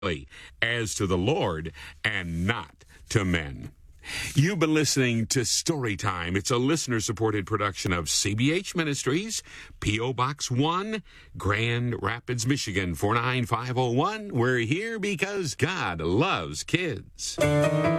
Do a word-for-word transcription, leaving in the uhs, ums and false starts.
as to the Lord and not to men. You've been listening to Storytime. It's a listener-supported production of C B H Ministries, P O. Box one, Grand Rapids, Michigan, four nine five oh one. We're here because God loves kids.